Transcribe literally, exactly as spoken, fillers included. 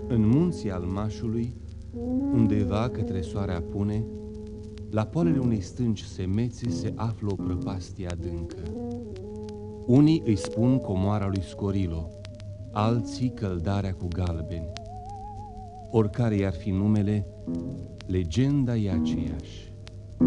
În munții Almașului, undeva către soarea pune, la poalele unei stânci semețe se află o prăpastie adâncă. Unii îi spun comoara lui Scorilo, alții căldarea cu galbeni. Oricare i-ar fi numele, legenda e aceeași.